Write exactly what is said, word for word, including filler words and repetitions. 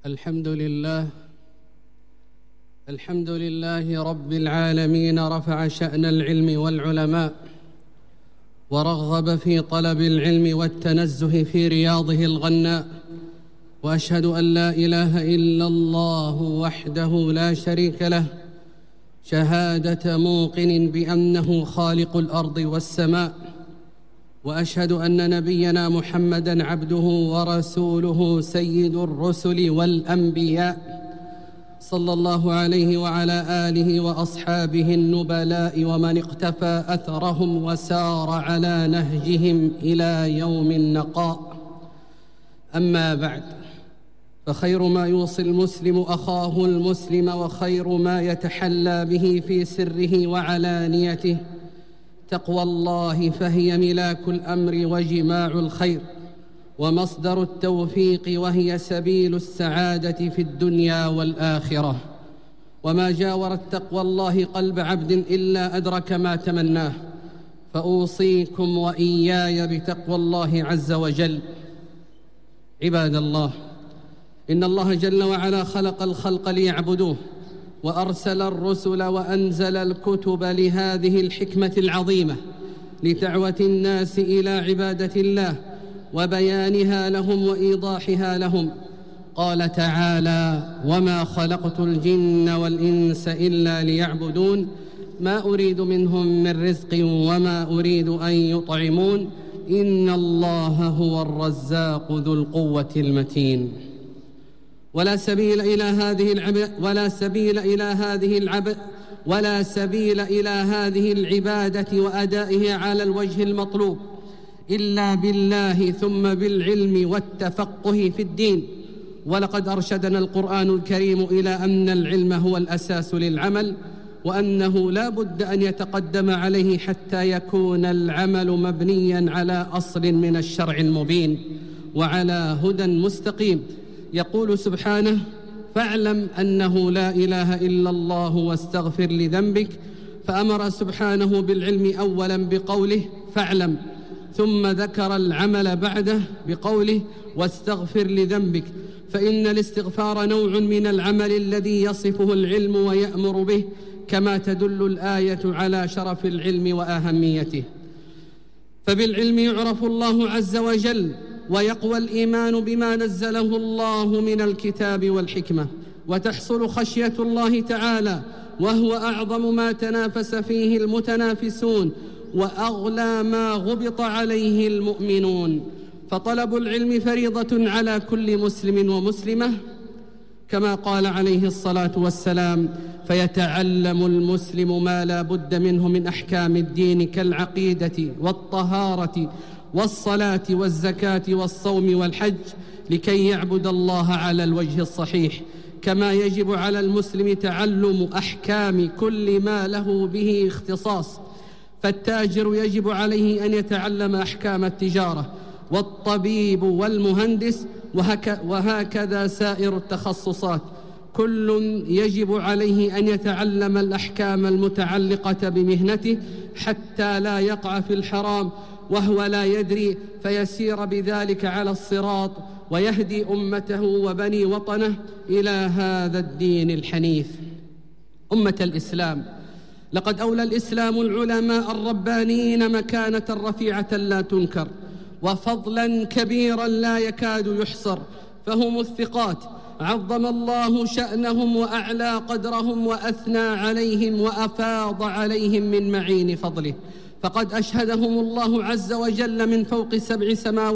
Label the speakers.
Speaker 1: الحمد لله الحمد لله رب العالمين، رفع شأن العلم والعلماء ورغب في طلب العلم والتنزه في رياضه الغناء، وأشهد أن لا إله إلا الله وحده لا شريك له شهادة موقن بأنه خالق الأرض والسماء، وأشهد أن نبينا محمدًا عبده ورسوله سيد الرسل والأنبياء، صلى الله عليه وعلى آله وأصحابه النبلاء ومن اقتفى أثرهم وسار على نهجهم إلى يوم النقاء. أما بعد، فخير ما يوصي المسلم أخاه المسلم، وخير ما يتحلى به في سره وعلانيته تقوى الله، فهي ملاك الأمر وجماع الخير ومصدر التوفيق، وهي سبيل السعادة في الدنيا والآخرة. وما جاورت تقوى الله قلب عبد إلا أدرك ما تمناه، فأوصيكم وإياي بتقوى الله عز وجل. عباد الله، إن الله جل وعلا خلق الخلق ليعبدوه، وأرسل الرسل وأنزل الكتب لهذه الحكمة العظيمة، لدعوة الناس إلى عبادة الله وبيانها لهم وإيضاحها لهم. قال تعالى: وما خلقت الجن والإنس إلا ليعبدون ما أريد منهم من رزق وما أريد أن يطعمون إن الله هو الرزاق ذو القوة المتين. ولا سبيل إلى هذه العب ولا سبيل إلى هذه العب ولا سبيل إلى هذه العبادة وأدائها على الوجه المطلوب إلا بالله، ثم بالعلم والتفقه في الدين. ولقد أرشدنا القرآن الكريم إلى أن العلم هو الأساس للعمل، وأنه لا بد أن يتقدم عليه حتى يكون العمل مبنيا على أصل من الشرع المبين وعلى هدى مستقيم. يقول سبحانه: فاعلم أنه لا إله إلا الله واستغفر لذنبك. فأمر سبحانه بالعلم أولا بقوله فاعلم، ثم ذكر العمل بعده بقوله واستغفر لذنبك، فإن الاستغفار نوع من العمل الذي يصفه العلم ويأمر به، كما تدل الآية على شرف العلم وأهميته. فبالعلم يعرف الله عز وجل، ويقوى الإيمان بما نزله الله من الكتاب والحكمة، وتحصل خشية الله تعالى، وهو أعظم ما تنافس فيه المتنافسون وأغلى ما غبط عليه المؤمنون. فطلب العلم فريضة على كل مسلم ومسلمة، كما قال عليه الصلاة والسلام: فيتعلم المسلم ما لا بد منه من أحكام الدين كالعقيدة والطهارة والصلاة والزكاة والصوم والحج، لكي يعبد الله على الوجه الصحيح. كما يجب على المسلم تعلم أحكام كل ما له به اختصاص، فالتاجر يجب عليه أن يتعلم أحكام التجارة، والطبيب والمهندس، وهكذا سائر التخصصات. كل يجب عليه أن يتعلم الأحكام المتعلقة بمهنته حتى لا يقع في الحرام وهو لا يدري، فيسير بذلك على الصراط ويهدي أمته وبني وطنه إلى هذا الدين الحنيف. أمة الإسلام، لقد أولى الإسلام العلماء الربانيين مكانة رفيعة لا تنكر، وفضلا كبيرا لا يكاد يحصر، فهم الثقات عظم الله شأنهم وأعلى قدرهم وأثنى عليهم وأفاض عليهم من معين فضله. فقد أشهدهم الله عز وجل من فوق سبع سماوات